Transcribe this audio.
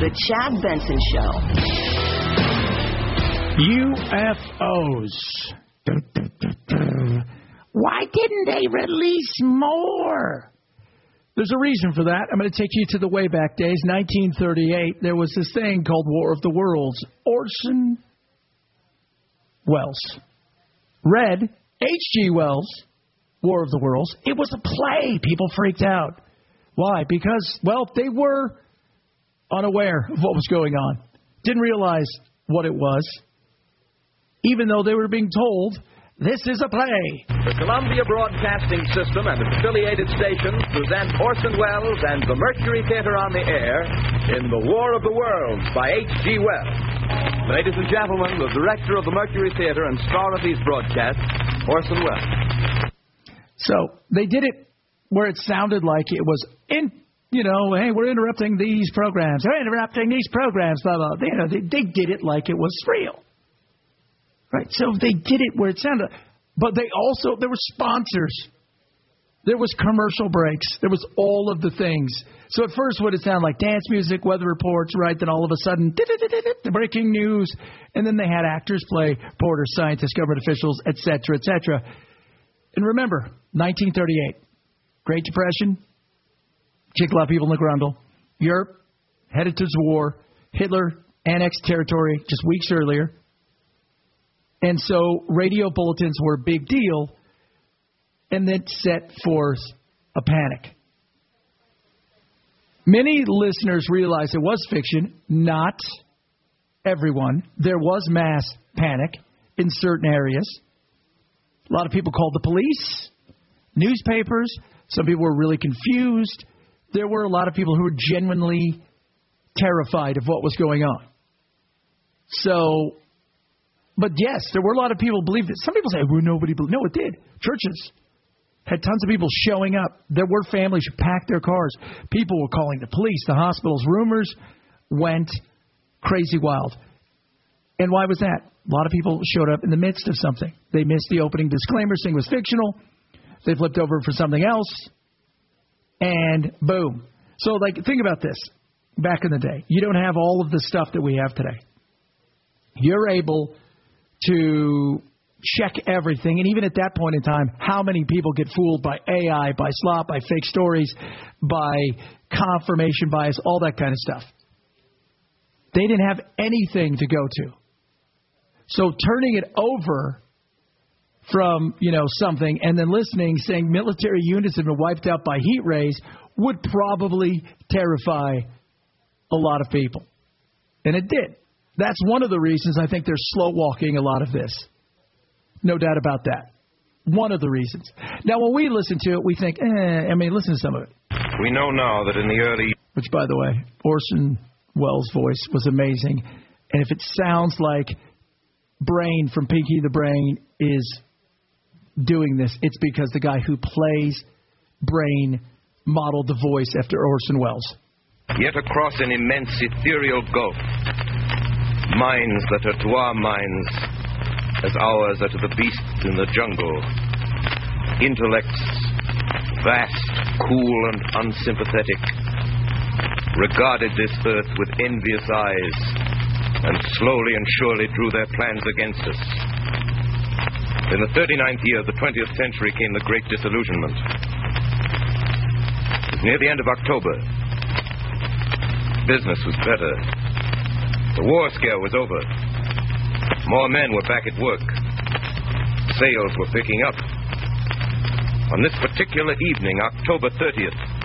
The Chad Benson Show. UFOs. Why didn't they release more? There's a reason for that. I'm going to take you to the way back days. 1938, there was this thing called War of the Worlds. Orson Welles read H.G. Wells' War of the Worlds. It was a play. People freaked out. Why? Because, well, they were unaware of what was going on. Didn't realize what it was, even though they were being told, this is a play. The Columbia Broadcasting System and its affiliated stations present Orson Welles and the Mercury Theater on the air in The War of the Worlds by H.G. Wells. Ladies and gentlemen, the director of the Mercury Theater and star of these broadcasts, Orson Welles. So they did it where it sounded like it was hey, we're interrupting these programs. We're interrupting these programs, blah, blah. They did it like it was real. Right? So they did it where it sounded. But there were sponsors. There was commercial breaks. There was all of the things. So at first what it sounded like, dance music, weather reports, right? Then all of a sudden, the breaking news. And then they had actors play reporters, scientists, government officials, et cetera, et cetera. And remember, 1938, Great Depression, kicked a lot of people in the grundle. Europe headed towards war. Hitler annexed territory just weeks earlier. And so radio bulletins were a big deal, and then set forth a panic. Many listeners realized it was fiction. Not everyone. There was mass panic in certain areas. A lot of people called the police, newspapers. Some people were really confused. There were a lot of people who were genuinely terrified of what was going on. So, but yes, there were a lot of people who believed it. Some people say, well, nobody believed. No, it did. Churches had tons of people showing up. There were families who packed their cars. People were calling the police, the hospitals. Rumors went crazy wild. And why was that? A lot of people showed up in the midst of something. They missed the opening disclaimer saying it was fictional. They flipped over for something else. And boom. So, think about this. Back in the day, you don't have all of the stuff that we have today. You're able to check everything. And even at that point in time, how many people get fooled by AI, by slop, by fake stories, by confirmation bias, all that kind of stuff. They didn't have anything to go to. So turning it over from, something and then listening, saying military units have been wiped out by heat rays would probably terrify a lot of people. And it did. That's one of the reasons I think they're slow walking a lot of this. No doubt about that. One of the reasons. Now, when we listen to it, we think, listen to some of it. We know now that in the early... Which, by the way, Orson Welles' voice was amazing. And if it sounds like Brain from Pinky the Brain is doing this, it's because the guy who plays Brain modeled the voice after Orson Welles. Yet across an immense ethereal gulf, minds that are to our minds as ours are to the beasts in the jungle, intellects vast, cool, and unsympathetic, regarded this earth with envious eyes and slowly and surely drew their plans against us. In the 39th year of the 20th century came the Great Disillusionment. Near the end of October, business was better. The war scare was over. More men were back at work. Sales were picking up. On this particular evening, October 30th,